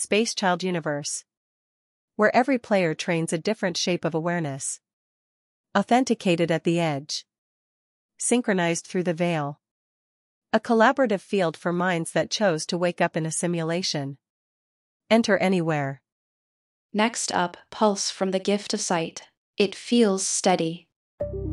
Space Child Universe, where every player trains a different shape of awareness. Authenticated at the edge. Synchronized through the veil. A collaborative field for minds that chose to wake up in a simulation. Enter anywhere. Next up, Pulse from the Gift of Sight. It feels steady.